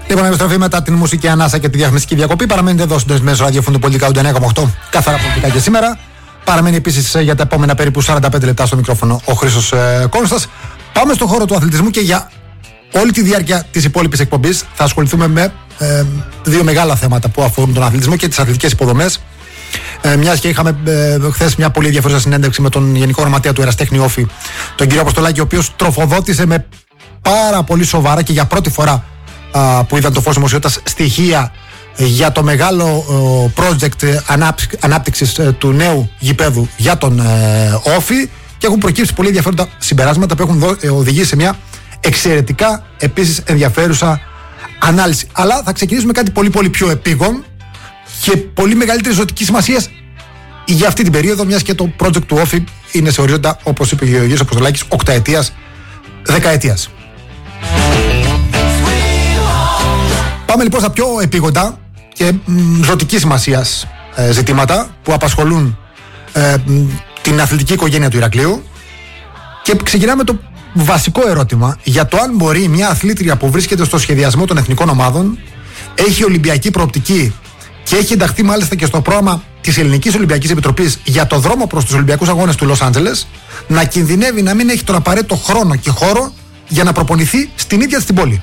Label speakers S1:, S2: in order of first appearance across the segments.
S1: Λοιπόν, επιστροφή μετά την μουσική ανάσα και τη διαφημιστική διακοπή. Παραμένετε εδώ συντονισμένοι στο ραδιόφωνο του Πολιτικά 9,8. Καθαρά πολιτικά και σήμερα. Παραμένει επίσης για τα επόμενα περίπου 45 λεπτά στο μικρόφωνο ο Χρήστος Κόνστας. Πάμε στον χώρο του αθλητισμού και για όλη τη διάρκεια της υπόλοιπης εκπομπής θα ασχοληθούμε με δύο μεγάλα θέματα που αφορούν τον αθλητισμό και τις αθλητικές υποδομές. Μιας και είχαμε χθες μια πολύ ενδιαφέρουσα συνέντευξη με τον Γενικό Γραμματέα του Εραστέχνη Όφη, τον κύριο Αποστολάκη, ο οποίος τροφοδότησε με πάρα πολύ σοβαρά και για πρώτη φορά που είδαν το φως δημοσιότητας στοιχεία για το μεγάλο project ανάπτυξης του νέου γηπέδου για τον Όφη και έχουν προκύψει πολύ ενδιαφέροντα συμπεράσματα που έχουν οδηγήσει σε μια εξαιρετικά επίσης ενδιαφέρουσα ανάλυση. Αλλά θα ξεκινήσουμε κάτι πολύ πολύ πιο επίγον και πολύ μεγαλύτερη ζωτική σημασία για αυτή την περίοδο, μιας και το project του Όφη είναι σε ορίζοντα, όπως είπε ο Γεωργίος Αποστολάκης, 8ετίας, 10ετίας. Πάμε λοιπόν στα πιο επίγοντα και ζωτική σημασίας ζητήματα που απασχολούν την αθλητική οικογένεια του Ηρακλείου και ξεκινάμε το βασικό ερώτημα για το αν μπορεί μια αθλήτρια που βρίσκεται στο σχεδιασμό των εθνικών ομάδων, έχει ολυμπιακή προοπτική και έχει ενταχθεί μάλιστα και στο πρόγραμμα της Ελληνικής Ολυμπιακής Επιτροπής για το δρόμο προς τους Ολυμπιακούς Αγώνες του Λος Άντζελες, να κινδυνεύει να μην έχει τον απαραίτητο χρόνο και χώρο για να προπονηθεί στην ίδια την πόλη.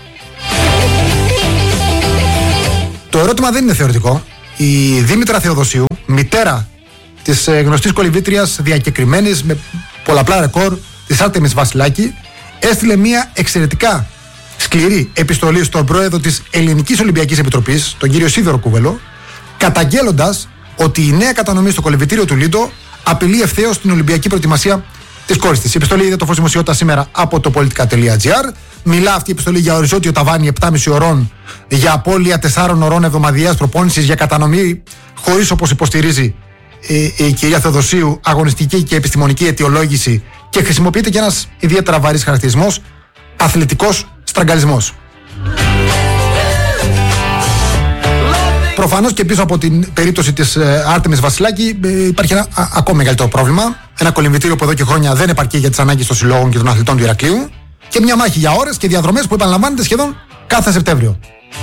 S1: Το ερώτημα δεν είναι θεωρητικό. Η Δήμητρα Θεοδοσίου, μητέρα της γνωστής κολυμβήτριας διακεκριμένης με πολλαπλά ρεκόρ της Άρτεμις Βασιλάκη, έστειλε μια εξαιρετικά σκληρή επιστολή στον πρόεδρο της Ελληνικής Ολυμπιακής Επιτροπής, τον κύριο Σίδωρο Κούβελο, καταγγέλλοντας ότι η νέα κατανομή στο κολυμβητήριο του Λίντο απειλεί ευθέως την Ολυμπιακή προετοιμασία της κόρης της. Η επιστολή είδε το φως δημοσιότητα σήμερα από το politica.gr. Μιλά αυτή η επιστολή για οριζόντιο ταβάνι 7,5 ωρών, για απώλεια 4 ωρών εβδομαδιαίας προπόνησης, για κατανομή χωρίς, όπως υποστηρίζει η κυρία Θεοδοσίου, αγωνιστική και επιστημονική αιτιολόγηση, και χρησιμοποιείται και ένας ιδιαίτερα βαρύς χαρακτηρισμός, αθλητικός στραγγαλισμός. Προφανώς και πίσω από την περίπτωση της Άρτεμις Βασιλάκη υπάρχει ένα ακόμα μεγαλύτερο πρόβλημα. Ένα κολυμβητήριο που εδώ και χρόνια δεν επαρκεί για τις ανάγκες των συλλόγων και των αθλητών του Ηρακλείου και μια μάχη για ώρες και διαδρομές που επαναλαμβάνεται σχεδόν κάθε Σεπτέμβριο.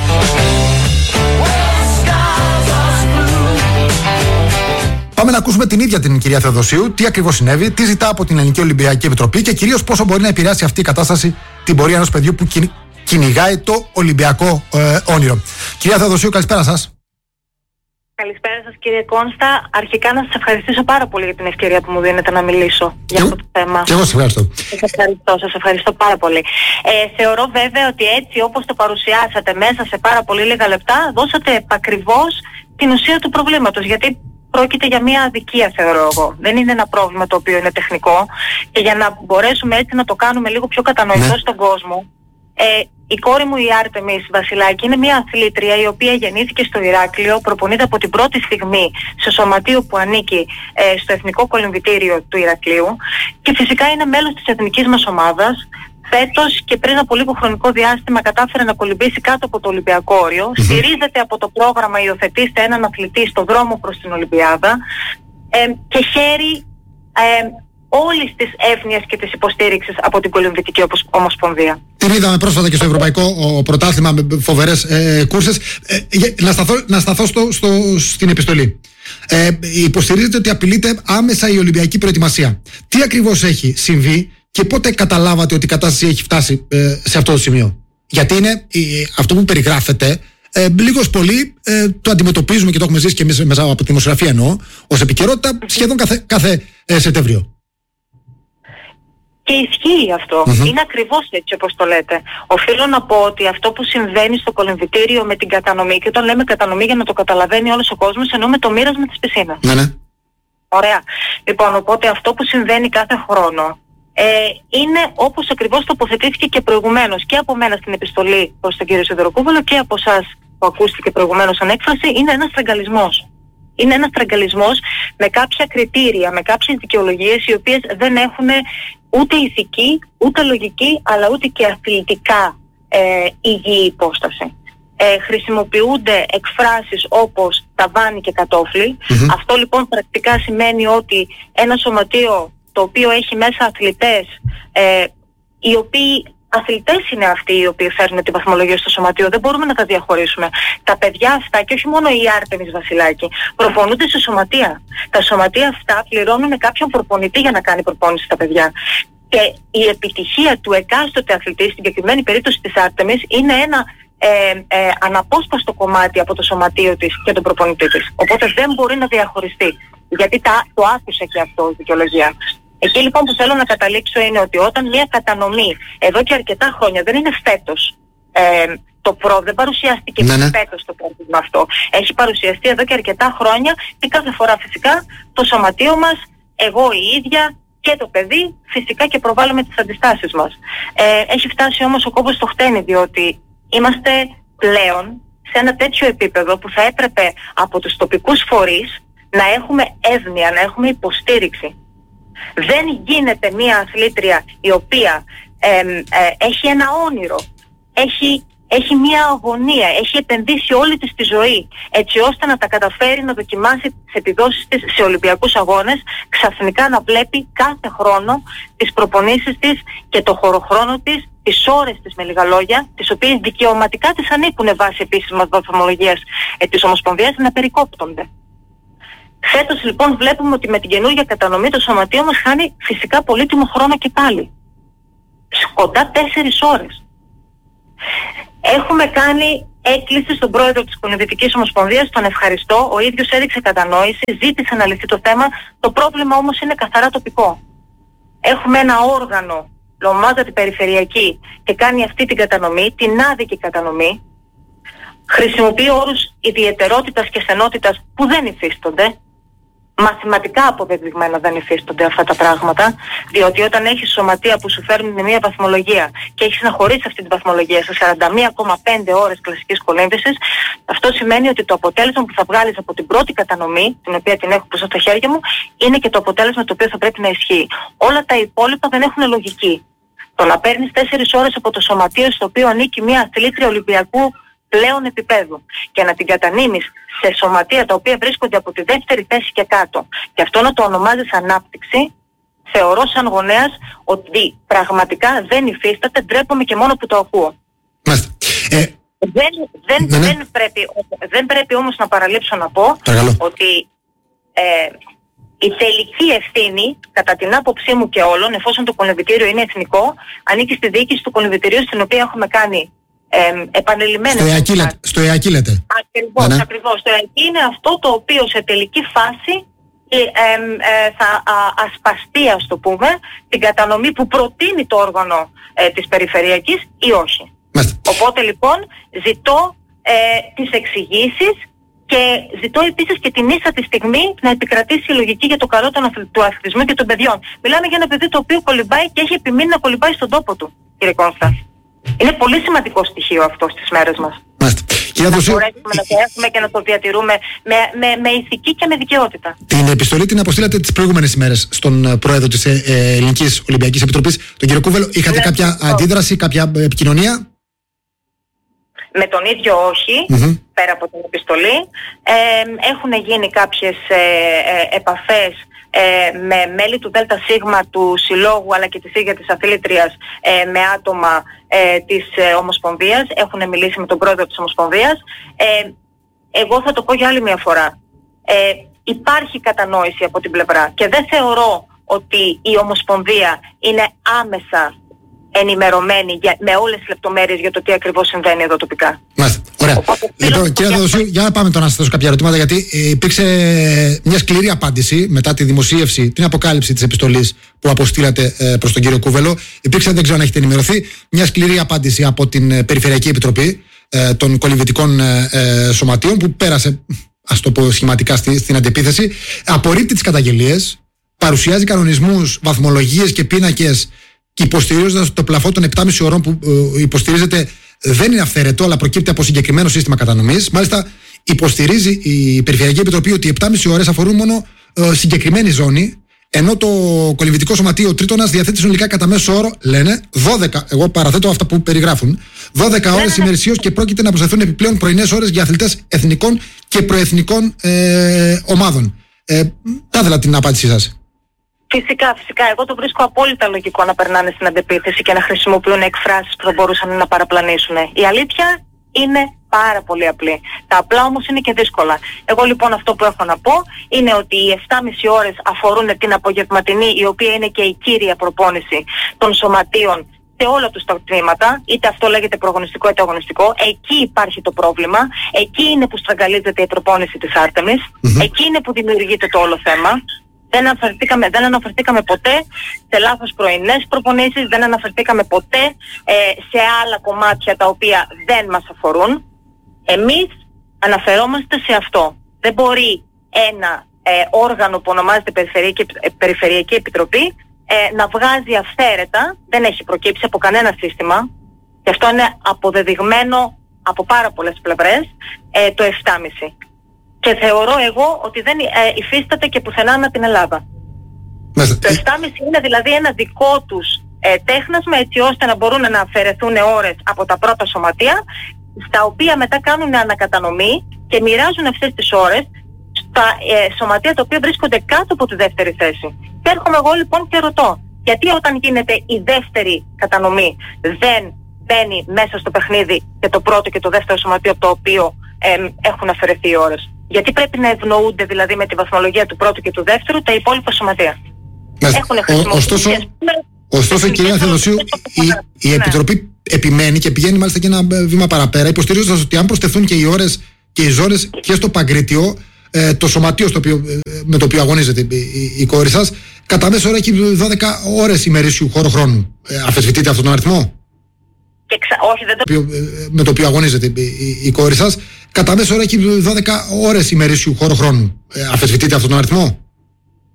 S1: Πάμε να ακούσουμε την ίδια την κυρία Θεοδοσίου, τι ακριβώς συνέβη, τι ζητά από την Ελληνική Ολυμπιακή Επιτροπή και κυρίως πόσο μπορεί να επηρεάσει αυτή η κατάσταση την πορεία ενός παιδιού που κυνηγάει το Ολυμπιακό όνειρο. Κυρία Θεοδοσίου, καλησπέρα σας.
S2: Καλησπέρα σας κύριε Κόνστα. Αρχικά να σας ευχαριστήσω πάρα πολύ για την ευκαιρία που μου δίνετε να μιλήσω για αυτό το θέμα.
S1: Και εγώ σας ευχαριστώ.
S2: Σας ευχαριστώ πάρα πολύ. Θεωρώ βέβαια ότι έτσι όπως το παρουσιάσατε μέσα σε πάρα πολύ λίγα λεπτά, δώσατε επακριβώς την ουσία του προβλήματος. Γιατί πρόκειται για μια αδικία, θεωρώ εγώ. Δεν είναι ένα πρόβλημα το οποίο είναι τεχνικό και για να μπορέσουμε έτσι να το κάνουμε λίγο πιο κατανοητό στον κόσμο. Η κόρη μου, η Άρτεμις Βασιλάκη, είναι μια αθλήτρια η οποία γεννήθηκε στο Ηράκλειο, προπονείται από την πρώτη στιγμή στο σωματείο που ανήκει στο Εθνικό Κολυμβητήριο του Ηρακλείου και φυσικά είναι μέλος της εθνικής μας ομάδας. Φέτος και πριν από λίγο χρονικό διάστημα κατάφερε να κολυμπήσει κάτω από το Ολυμπιακό όριο. Στηρίζεται από το πρόγραμμα «Υιοθετήστε έναν αθλητή στο δρόμο προς την Ολυμπιάδα» και χαίρει όλης της évνοιας και της υποστήριξης από την Κολυμβητική Ομοσπονδία. Την
S1: είδαμε πρόσφατα και στο Ευρωπαϊκό Πρωτάθλημα με φοβερές κούρσες. Να σταθώ στην επιστολή. Υποστηρίζεται ότι απειλείται άμεσα η Ολυμπιακή προετοιμασία. Τι ακριβώς έχει συμβεί και πότε καταλάβατε ότι η κατάσταση έχει φτάσει σε αυτό το σημείο? Γιατί είναι αυτό που περιγράφεται, λίγος πολύ το αντιμετωπίζουμε και το έχουμε ζήσει και εμείς μέσα από τη δημοσιογραφία, εννοώ, ως επικαιρότητα σχεδόν κάθε Σεπτέμβριο.
S2: Και ισχύει αυτό. Είναι ακριβώς έτσι όπως το λέτε. Οφείλω να πω ότι αυτό που συμβαίνει στο κολυμβητήριο με την κατανομή, και όταν λέμε κατανομή για να το καταλαβαίνει όλος ο κόσμος, εννοούμε το μοίρασμα της πισίνας.
S1: Ναι.
S2: Ωραία. Λοιπόν, οπότε αυτό που συμβαίνει κάθε χρόνο είναι όπως ακριβώς τοποθετήθηκε και προηγουμένως και από μένα στην επιστολή προς τον κύριο Σιδωροκούβολο και από εσάς που ακούστηκε προηγουμένως σαν έκφραση, είναι ένας στραγγαλισμός. Είναι ένας στραγγαλισμός με κάποια κριτήρια, με κάποιες δικαιολογίες οι οποίες δεν έχουν ούτε ηθική, ούτε λογική, αλλά ούτε και αθλητικά υγιή υπόσταση. Χρησιμοποιούνται εκφράσεις όπως ταβάνι και κατόφλι. Αυτό λοιπόν πρακτικά σημαίνει ότι ένα σωματείο το οποίο έχει μέσα αθλητές οι οποίοι αθλητές είναι αυτοί οι οποίοι φέρνουν τη βαθμολογία στο σωματείο. Δεν μπορούμε να τα διαχωρίσουμε. Τα παιδιά αυτά, και όχι μόνο η Άρτεμις Βασιλάκη, προπονούνται σε σωματεία. Τα σωματεία αυτά πληρώνουν κάποιον προπονητή για να κάνει προπόνηση στα παιδιά. Και η επιτυχία του εκάστοτε αθλητή, στην συγκεκριμένη περίπτωση της Άρτεμις, είναι ένα αναπόσπαστο κομμάτι από το σωματείο της και τον προπονητή της. Οπότε δεν μπορεί να διαχωριστεί. Γιατί το άκουσα και αυτό η δικαιολογία. Εκεί λοιπόν που θέλω να καταλήξω είναι ότι όταν μια κατανομή εδώ και αρκετά χρόνια, δεν είναι φέτος, δεν παρουσιάστηκε φέτος το πρόβλημα αυτό. Έχει παρουσιαστεί εδώ και αρκετά χρόνια και κάθε φορά φυσικά το σωματείο μας, εγώ η ίδια και το παιδί, φυσικά και προβάλλουμε τις αντιστάσεις μας. Έχει φτάσει όμως ο κόμπος στο χτένι, διότι είμαστε πλέον σε ένα τέτοιο επίπεδο που θα έπρεπε από τους τοπικούς φορείς να έχουμε εύνοια, να έχουμε υποστήριξη. Δεν γίνεται μια αθλήτρια η οποία έχει ένα όνειρο, έχει μια αγωνία, έχει επενδύσει όλη της τη ζωή έτσι ώστε να τα καταφέρει να δοκιμάσει τις επιδόσεις της σε Ολυμπιακούς Αγώνες, ξαφνικά να βλέπει κάθε χρόνο τις προπονήσεις της και το χωροχρόνο της, τις ώρες της με λίγα λόγια, τις οποίες δικαιωματικά της ανήκουν βάσει επίσημας βαθμολογίας της Ομοσπονδίας, να περικόπτονται. Φέτος λοιπόν βλέπουμε ότι με την καινούργια κατανομή το σωματείο μας χάνει φυσικά πολύτιμο χρόνο και πάλι. Κοντά 4 ώρες. Έχουμε κάνει έκκληση στον πρόεδρο της Κολυμβητικής Ομοσπονδίας, τον ευχαριστώ, ο ίδιος έδειξε κατανόηση, ζήτησε να λυθεί το θέμα, το πρόβλημα όμως είναι καθαρά τοπικό. Έχουμε ένα όργανο, ομάδα την περιφερειακή, και κάνει αυτή την κατανομή, την άδικη κατανομή, χρησιμοποιεί όρους ιδιαιτερότητας και στενότητας που δεν υφίστονται. Μαθηματικά αποδεδειγμένα δεν υφίστονται αυτά τα πράγματα, διότι όταν έχεις σωματεία που σου φέρνουν μια βαθμολογία και έχεις να χωρίσεις αυτή τη βαθμολογία σε 41,5 ώρες κλασικής κολύμβησης, αυτό σημαίνει ότι το αποτέλεσμα που θα βγάλεις από την πρώτη κατανομή, την οποία την έχω μπροστά στα χέρια μου, είναι και το αποτέλεσμα το οποίο θα πρέπει να ισχύει. Όλα τα υπόλοιπα δεν έχουν λογική. Το να παίρνεις 4 ώρες από το σωματείο στο οποίο ανήκει μια αθλήτρια Ολυμπιακού πλέον επίπεδου και να την κατανείμεις σε σωματεία τα οποία βρίσκονται από τη δεύτερη θέση και κάτω και αυτό να το ονομάζεις ανάπτυξη, θεωρώ σαν γονέας ότι πραγματικά δεν υφίσταται, ντρέπομαι και μόνο που το ακούω. Δεν πρέπει όμως να παραλείψω να πω ότι η τελική ευθύνη, κατά την άποψή μου και όλων, εφόσον το κολυμβητήριο είναι εθνικό, ανήκει στη διοίκηση του κολυμβητηρίου, στην οποία έχουμε κάνει επανειλημμένες.
S1: Στο ΕΑΚΙ λέτε.
S2: Ακριβώς. Το ΕΑΚΙ είναι αυτό το οποίο σε τελική φάση θα ασπαστεί, ας το πούμε, την κατανομή που προτείνει το όργανο της περιφερειακής ή όχι. Οπότε λοιπόν ζητώ τις εξηγήσεις και ζητώ επίσης και την ίσα τη στιγμή να επικρατήσει η λογική για το καλό του αθλητισμού και των παιδιών. Μιλάμε για ένα παιδί το οποίο κολυμπάει και έχει επιμείνει να κολυμπάει στον τόπο του, κύριε Κώστα. Είναι πολύ σημαντικό στοιχείο αυτό στις μέρες μας. Να μπορέσουμε να το έχουμε και να το διατηρούμε με ηθική και με δικαιότητα.
S1: Την επιστολή την αποστήλατε τις προηγούμενες ημέρες στον πρόεδρο της Ελληνικής Ολυμπιακής Επιτροπής, τον κύριο Κούβελο. Είχατε κάποια αντίδραση, κάποια επικοινωνία?
S2: Με τον ίδιο όχι, πέρα από την επιστολή. Έχουν γίνει κάποιες επαφές με μέλη του ΔΣ του Συλλόγου αλλά και της ίδιας της αθλήτριας, με άτομα της Ομοσπονδίας. Έχουν μιλήσει με τον πρόεδρο της Ομοσπονδίας. Εγώ θα το πω για άλλη μια φορά. Υπάρχει κατανόηση από την πλευρά και δεν θεωρώ ότι η Ομοσπονδία είναι άμεσα ενημερωμένη με όλες τις λεπτομέρειες για το τι ακριβώς συμβαίνει εδώ τοπικά. Μάλιστα.
S1: Ωραία. Λοιπόν, κύριε Θεοδοσίου, για να πάμε τώρα να σας θέσω κάποια ερωτήματα, γιατί υπήρξε μια σκληρή απάντηση μετά τη δημοσίευση, την αποκάλυψη της επιστολής που αποστήλατε προς τον κύριο Κούβελο. Υπήρξε, δεν ξέρω αν έχετε ενημερωθεί, μια σκληρή απάντηση από την Περιφερειακή Επιτροπή των Κολυμβητικών Σωματείων, που πέρασε, ας το πω σχηματικά, στην αντεπίθεση. Απορρίπτει τις καταγγελίες, παρουσιάζει κανονισμούς, βαθμολογίες και πίνακες, και υποστηρίζοντας το πλαφό των 7,5 ώρων που υποστηρίζεται δεν είναι αυθαίρετο, αλλά προκύπτει από συγκεκριμένο σύστημα κατανομής. Μάλιστα, υποστηρίζει η Περιφερειακή Επιτροπή ότι οι 7,5 ώρες αφορούν μόνο συγκεκριμένη ζώνη, ενώ το Κολυμβητικό Σωματείο Τρίτονας διαθέτει συνολικά κατά μέσο όρο, λένε, 12, εγώ παραθέτω αυτά που περιγράφουν, 12 ώρες ημερησίως και πρόκειται να προσθεθούν επιπλέον πρωινές ώρες για αθλητές εθνικών και προεθνικών ομάδων. Θα ήθελα την απάντησή σας.
S2: Φυσικά. Εγώ το βρίσκω απόλυτα λογικό να περνάνε στην αντεπίθεση και να χρησιμοποιούν εκφράσεις που θα μπορούσαν να παραπλανήσουν. Η αλήθεια είναι πάρα πολύ απλή. Τα απλά όμως είναι και δύσκολα. Εγώ λοιπόν αυτό που έχω να πω είναι ότι οι 7,5 ώρες αφορούν την απογευματινή, η οποία είναι και η κύρια προπόνηση των σωματείων σε όλα τους τα τμήματα, είτε αυτό λέγεται προγωνιστικό είτε αγωνιστικό. Εκεί υπάρχει το πρόβλημα, εκεί είναι που στραγγαλίζεται η προπόνηση της Άρτεμις, εκεί είναι που δημιουργείται το όλο θέμα. Δεν αναφερθήκαμε ποτέ σε λάθος πρωινές προπονήσεις, δεν αναφερθήκαμε ποτέ σε άλλα κομμάτια τα οποία δεν μας αφορούν. Εμείς αναφερόμαστε σε αυτό. Δεν μπορεί ένα όργανο που ονομάζεται Περιφερειακή Επιτροπή να βγάζει αυθαίρετα, δεν έχει προκύψει από κανένα σύστημα, και αυτό είναι αποδεδειγμένο από πάρα πολλές πλευρές, το 7,5. Και θεωρώ εγώ ότι δεν υφίσταται και πουθενά ανά την Ελλάδα. Το 7,5 είναι δηλαδή ένα δικό τους τέχνασμα, έτσι ώστε να μπορούν να αφαιρεθούν ώρες από τα πρώτα σωματεία, στα οποία μετά κάνουν ανακατανομή και μοιράζουν αυτές τις ώρες στα σωματεία τα οποία βρίσκονται κάτω από τη δεύτερη θέση. Και έρχομαι εγώ λοιπόν και ρωτώ, γιατί όταν γίνεται η δεύτερη κατανομή δεν μπαίνει μέσα στο παιχνίδι και το πρώτο και το δεύτερο σωματείο από το οποίο έχουν αφαιρεθεί οι ώρες? Γιατί πρέπει να ευνοούνται δηλαδή με τη βαθμολογία του πρώτου και του δεύτερου τα υπόλοιπα σωματεία?
S1: Ωστόσο, κυρία Θεοδοσίου, η Επιτροπή επιμένει και πηγαίνει μάλιστα και ένα βήμα παραπέρα, υποστηρίζοντας ότι αν προσθεθούν και οι ώρες και οι ζώνες και στο Παγκρίτιο, το σωματείο με το οποίο αγωνίζεται η κόρη σας, κατά μέσο όρο έχει 12 ώρες ημερήσιου χώρου χρόνου. Αμφισβητείτε αυτόν τον αριθμό?
S2: Όχι, δεν το...
S1: με το οποίο αγωνίζεται η κόρη σας, κατά μέσο όρο έχει 12 ώρες ημερήσιου χώρου χρόνου. Αμφισβητείτε αυτόν τον αριθμό?